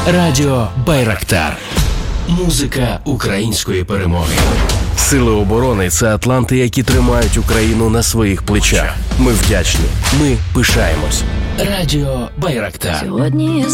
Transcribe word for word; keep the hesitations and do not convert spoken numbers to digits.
Радіо Байрактар. Музика української перемоги. Сили оборони – це атланти, які тримають Україну на своїх плечах. Ми вдячні. Ми пишаємось. Радіо Байрактар. Сьогодні я